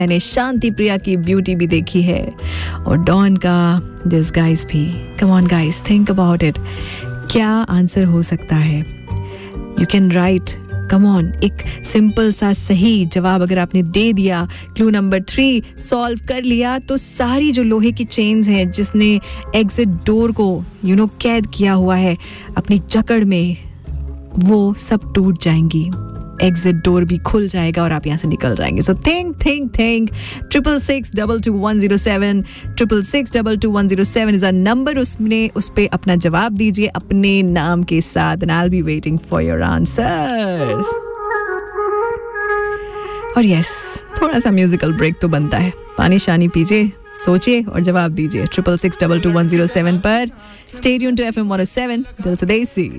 मैंने शांति प्रिया की ब्यूटी भी देखी है और डॉन का दिस गाइस भी. Come on guys, think about it. क्या आंसर हो सकता है? You can write. Come on, एक सिंपल सा सही जवाब अगर आपने दे दिया, क्लू नंबर 3 सॉल्व कर लिया, तो सारी जो लोहे की चेन्स हैं जिसने एग्जिट डोर को कैद किया हुआ है अपनी जकड़ में, वो सब टूट जाएंगी. एग्जिट डोर भी खुल जाएगा और आप यहाँ से निकल जाएंगे. So think 666-22107 666-22107 is a number. उस पे अपना जवाब दीजिए अपने नाम के साथ and I will be waiting for your answers. और यस, थोड़ा सा म्यूजिकल ब्रेक तो बनता है. पानी शानी पीजिए, सोचिए और जवाब दीजिए 666-22107 पर. स्टे ट्यून्ड टू FM 107 दिल से देसी.